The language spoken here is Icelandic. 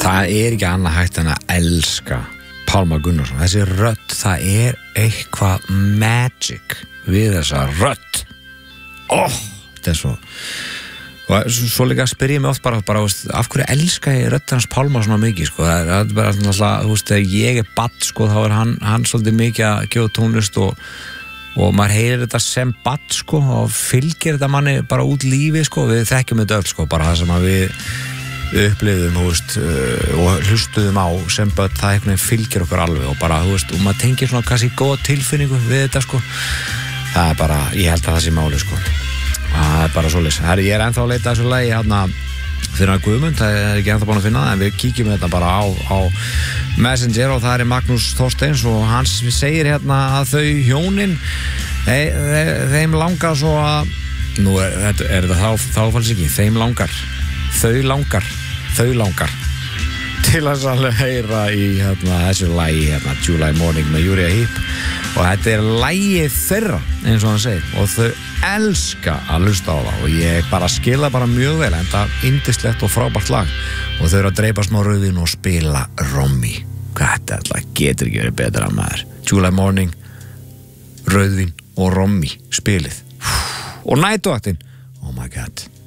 það ekki annað hægt en að elska Pálma Gunnarsson. Þessi rödd, það eitthvað magic við þessa rödd. Þetta svo. Og svo líka spyr ég mig oft bara af hverju elska ég rödd hans Pálma svona mikið, sko. Það bara alltaf, þú veist, þegar ég barn, sko, þá hann svolítið mikið að gefa tónlist og maður heyrir þetta sem barn, sko, og fylgir þetta manni bara út lífi, sko. Við þekkjum þetta öll, sko, bara það sem að við upplifðum, þú veist, og hlustuðum á sem börn, það einhvern veginn fylgir okkur alveg og bara, þú veist, og maður tengir svona kannski góða tilfinningu við þetta, sko. Það bara, ég held að það sé máli, sko. Það bara svoleiðis. Herri, ég ennþá að leita þessu lagi hérna fyrir að Guðmund, það ekki ennþá búin að finna það, en við kíkjum þetta bara á Messenger og það Magnús Þorsteins og hann segir hérna að þau hjónin þeim langar svo að nú þetta þáfalls ekki, þau langar til að alveg heyra í þessu lagi July Morning með Uriah Heep og þetta lagið þeirra eins og hann segir og þau elska að hlusta á það og ég bara skila bara mjög vel en það yndislegt og frábært lag og þau eru að dreipa smá rauðvín og spila rommi. Þetta getur ekki verið betra maður. July Morning, rauðvín og rommi spilið og nætuvaktinn, oh my god.